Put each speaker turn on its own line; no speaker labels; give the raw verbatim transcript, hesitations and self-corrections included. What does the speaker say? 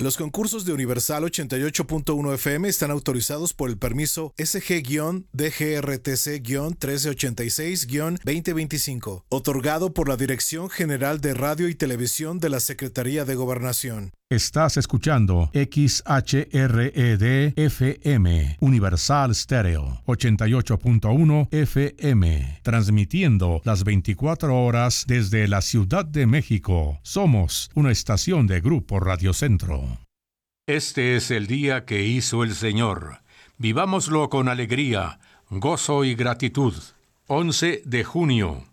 Los concursos de Universal ochenta y ocho punto uno F M están autorizados por el permiso S G D G R T C trece ochenta y seis veinte veinticinco, otorgado por la Dirección General de Radio y Televisión de la Secretaría de Gobernación.
Estás escuchando X H R E D F M, Universal Stereo, ochenta y ocho punto uno F M, transmitiendo las veinticuatro horas desde la Ciudad de México. Somos una estación de Grupo Radio Centro.
Este es el día que hizo el Señor. Vivámoslo con alegría, gozo y gratitud. once de junio.